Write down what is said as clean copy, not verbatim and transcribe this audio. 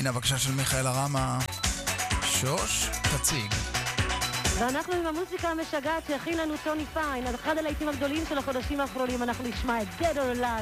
הנה הבקשה של מיכאל הרמה. שוש, תציג. ואנחנו עם המוזיקה המשגעת שהכין לנו טוני פיין, אחד הלהיטים הגדולים של החודשים האחרונים. אנחנו נשמע את Dead or Alive